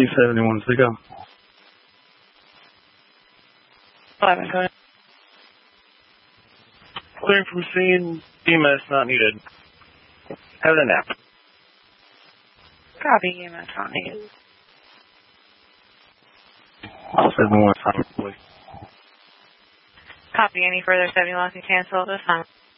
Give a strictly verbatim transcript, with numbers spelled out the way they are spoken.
seventy-one to go. eleven, go ahead. Clearing from scene, E M S not needed. Having a nap. Copy, E M S not needed. seventy-one, please. Copy, any further seventy-one can cancel at this time.